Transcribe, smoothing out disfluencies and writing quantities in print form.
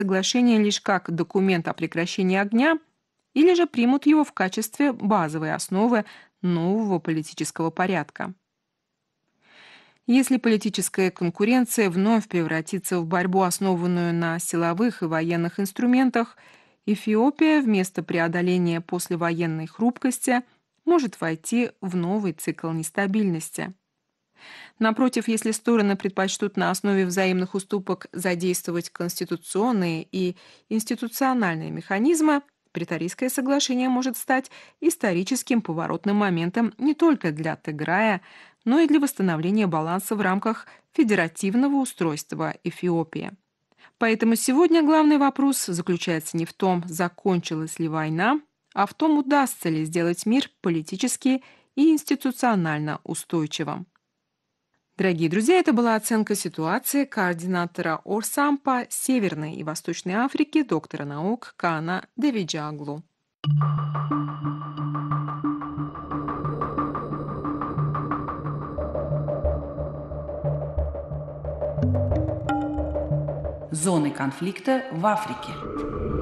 соглашение лишь как документ о прекращении огня, или же примут его в качестве базовой основы нового политического порядка. Если политическая конкуренция вновь превратится в борьбу, основанную на силовых и военных инструментах, Эфиопия вместо преодоления послевоенной хрупкости может войти в новый цикл нестабильности. Напротив, если стороны предпочтут на основе взаимных уступок задействовать конституционные и институциональные механизмы, Преторийское соглашение может стать историческим поворотным моментом не только для Тиграя, но и для восстановления баланса в рамках федеративного устройства Эфиопии. Поэтому сегодня главный вопрос заключается не в том, закончилась ли война, а в том, удастся ли сделать мир политически и институционально устойчивым. Дорогие друзья, это была оценка ситуации координатора Орсампа Северной и Восточной Африки, доктора наук Кана Девиджаглу. Зоны конфликта в Африке.